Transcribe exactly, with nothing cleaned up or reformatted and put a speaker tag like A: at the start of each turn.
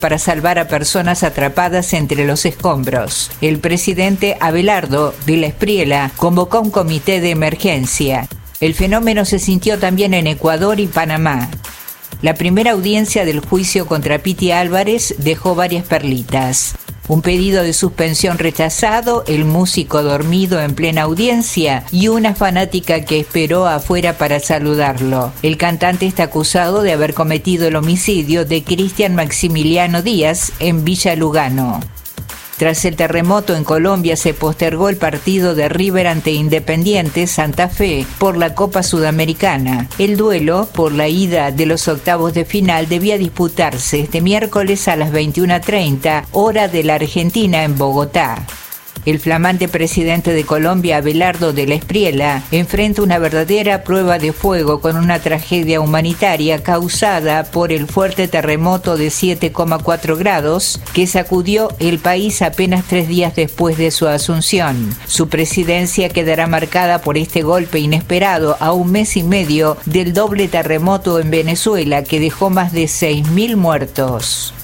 A: para salvar a personas atrapadas entre los escombros. El presidente Abelardo de la Espriella convocó un comité de emergencia. El fenómeno se sintió también en Ecuador y Panamá. La primera audiencia del juicio contra Piti Álvarez dejó varias perlitas. Un pedido de suspensión rechazado, el músico dormido en plena audiencia y una fanática que esperó afuera para saludarlo. El cantante está acusado de haber cometido el homicidio de Cristian Maximiliano Díaz en Villa Lugano. Tras el terremoto en Colombia se postergó el partido de River ante Independiente Santa Fe por la Copa Sudamericana. El duelo por la ida de los octavos de final debía disputarse este miércoles a las veintiuna treinta, hora de la Argentina en Bogotá. El flamante presidente de Colombia, Abelardo de la Espriella, enfrenta una verdadera prueba de fuego con una tragedia humanitaria causada por el fuerte terremoto de siete coma cuatro grados que sacudió el país apenas tres días después de su asunción. Su presidencia quedará marcada por este golpe inesperado a un mes y medio del doble terremoto en Venezuela que dejó más de seis mil muertos.